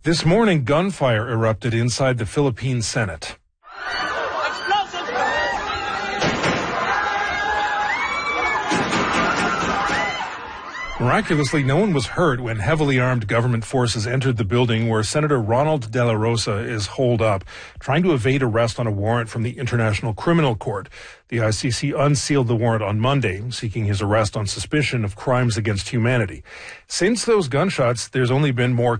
This morning, gunfire erupted inside the Philippine Senate. Miraculously, no one was hurt when heavily armed government forces entered the building where Senator Ronald De La Rosa is holed up, trying to evade arrest on a warrant from the International Criminal Court. The ICC unsealed the warrant on Monday, seeking his arrest on suspicion of crimes against humanity. Since those gunshots, there's only been more